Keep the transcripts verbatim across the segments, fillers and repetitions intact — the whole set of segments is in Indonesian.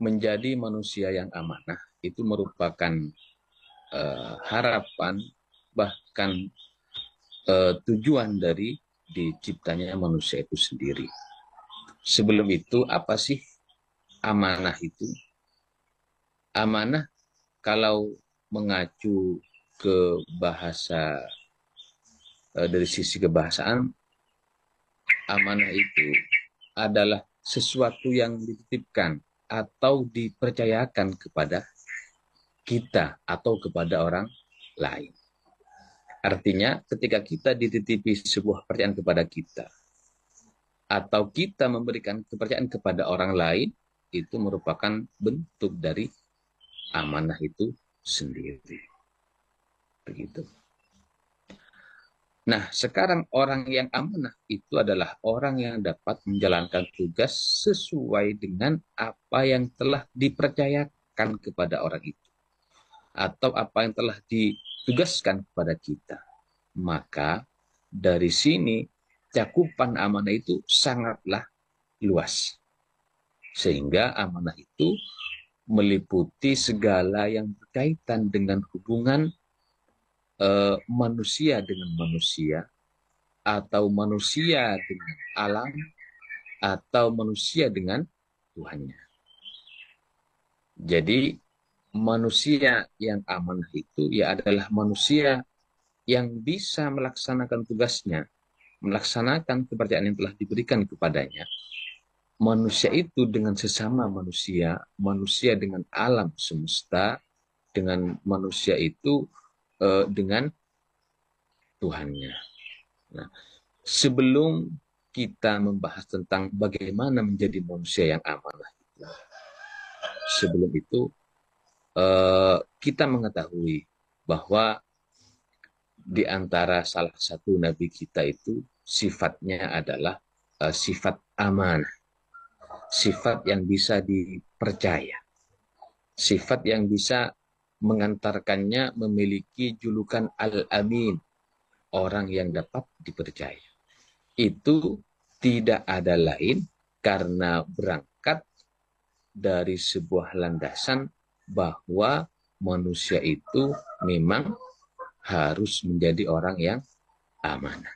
menjadi manusia yang amanah itu merupakan uh, harapan, bahkan uh, tujuan dari diciptanya manusia itu sendiri. Sebelum itu, apa sih amanah itu? Amanah kalau mengacu ke bahasa, uh, dari sisi kebahasaan, amanah itu adalah sesuatu yang dititipkan atau dipercayakan kepada kita atau kepada orang lain. Artinya ketika kita dititipi sebuah kepercayaan kepada kita atau kita memberikan kepercayaan kepada orang lain, itu merupakan bentuk dari amanah itu sendiri. Begitu. Nah, sekarang orang yang amanah itu adalah orang yang dapat menjalankan tugas sesuai dengan apa yang telah dipercayakan kepada orang itu, atau apa yang telah ditugaskan kepada kita. Maka dari sini cakupan amanah itu sangatlah luas. Sehingga amanah itu meliputi segala yang berkaitan dengan hubungan Uh, manusia dengan manusia, atau manusia dengan alam, atau manusia dengan Tuhannya. Jadi manusia yang amanah itu ya adalah manusia yang bisa melaksanakan tugasnya, melaksanakan kepercayaan yang telah diberikan kepadanya. Manusia itu dengan sesama manusia, manusia dengan alam semesta, dengan manusia itu Uh, dengan Tuhannya. Nah, sebelum kita membahas tentang bagaimana menjadi manusia yang amanah, sebelum itu uh, kita mengetahui bahwa di antara salah satu nabi kita itu sifatnya adalah uh, sifat amanah, sifat yang bisa dipercaya, sifat yang bisa mengantarkannya memiliki julukan Al-Amin, orang yang dapat dipercaya. Itu tidak ada lain karena berangkat dari sebuah landasan bahwa manusia itu memang harus menjadi orang yang amanah.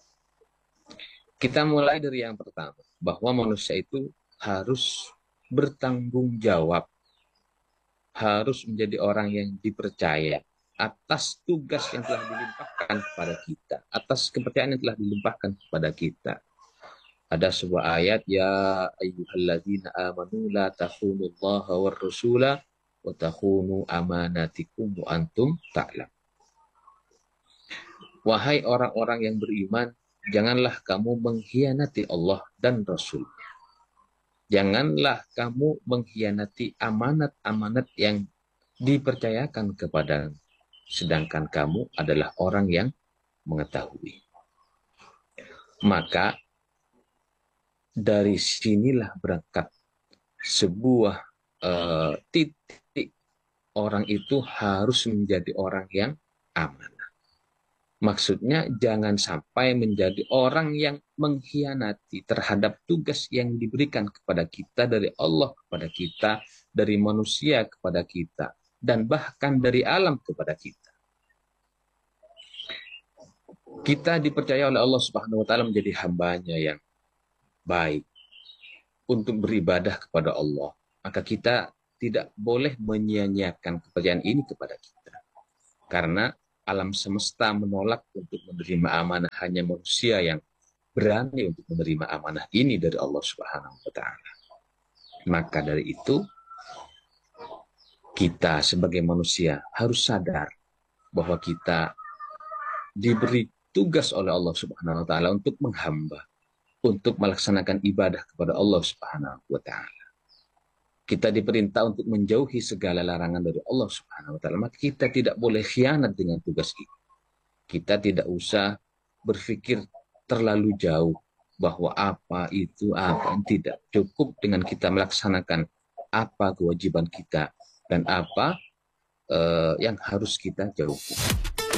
Kita mulai dari yang pertama, bahwa manusia itu harus bertanggung jawab, harus menjadi orang yang dipercaya atas tugas yang telah dilimpahkan kepada kita, atas kepercayaan yang telah dilimpahkan kepada kita. Ada sebuah ayat, ya ayyuhalladzina amanu la takhunullaha war rasula wa takhunu amanatikum wa antum ta'lam. Wahai orang-orang yang beriman, janganlah kamu mengkhianati Allah dan Rasul. Janganlah kamu mengkhianati amanat-amanat yang dipercayakan kepada, sedangkan kamu adalah orang yang mengetahui. Maka dari sinilah berangkat sebuah uh, titik orang itu harus menjadi orang yang amanah. Maksudnya jangan sampai menjadi orang yang mengkhianati terhadap tugas yang diberikan kepada kita dari Allah kepada kita, dari manusia kepada kita, dan bahkan dari alam kepada kita. Kita dipercaya oleh Allah Subhanahu wa taala menjadi hambanya yang baik untuk beribadah kepada Allah. Maka kita tidak boleh menyia-nyiakan kepercayaan ini kepada kita. Karena alam semesta menolak untuk menerima amanah, hanya manusia yang berani untuk menerima amanah ini dari Allah Subhanahu wa taala. Maka dari itu kita sebagai manusia harus sadar bahwa kita diberi tugas oleh Allah Subhanahu wa taala untuk menghamba, untuk melaksanakan ibadah kepada Allah Subhanahu wa taala. Kita diperintah untuk menjauhi segala larangan dari Allah Subhanahu wa taala. Maka kita tidak boleh khianat dengan tugas ini. Kita tidak usah berpikir terlalu jauh bahwa apa itu apa, tidak. Cukup dengan kita melaksanakan apa kewajiban kita dan apa uh, yang harus kita jauhi.